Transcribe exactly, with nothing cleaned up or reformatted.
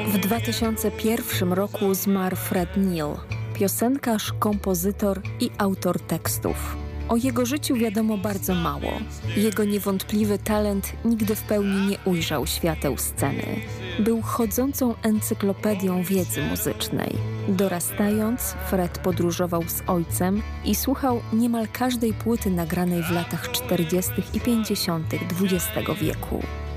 W dwa tysiące pierwszym roku zmarł Fred Neil, piosenkarz, kompozytor i autor tekstów. O jego życiu wiadomo bardzo mało. Jego niewątpliwy talent nigdy w pełni nie ujrzał świateł sceny. Był chodzącą encyklopedią wiedzy muzycznej. Dorastając, Fred podróżował z ojcem i słuchał niemal każdej płyty nagranej w latach czterdziestych i pięćdziesiątych dwudziestego wieku.